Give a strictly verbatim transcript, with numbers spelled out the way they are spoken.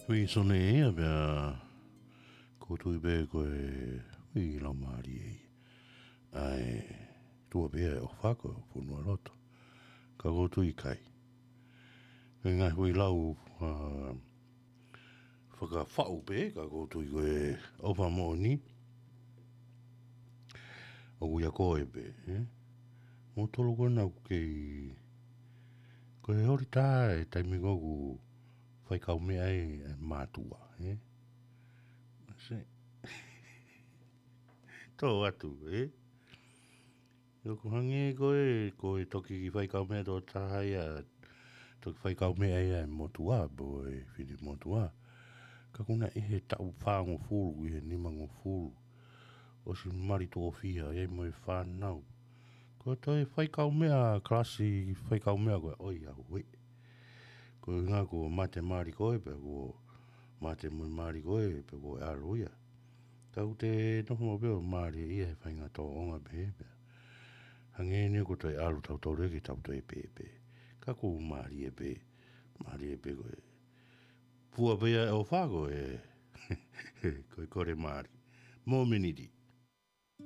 Wi sone e bea koutou be koe wi la mari e. Ai tua bea o whako punua loto. Ka koutou I kai. Ke ngai hui lau uh, whaka whau be ka koutou I koe opa mo ni. O uia koe be. Eh? Mo tolo kona kei koe hori tā e taimi gogu whai kau mea e mātua. Eh? Se tō atu, eh? Yoko hange koe, koe toki ki whai kau mea tō tāhai a toki whai kau mea e motua, bo e whini motua. Ka kuna e he tau whāngo fulu, I he nimango fulu. O si mari tō whia, e mo e whānau. Ko toi whai kau mea, klasi whai kau mea koe, oi au, we. Ko ngā ko mate mari koe, pe ko mate mui mari koe, pe ko e aroia. Kau te noho mo beo mari I e whai ngā tō onga pe pe. Hange ne ko toi alu tau tau reki tau toi pe pe. Ka ko mari e pe, mari e pe koe. Pua pe e o whago e, koe kore mari. Mō miniti.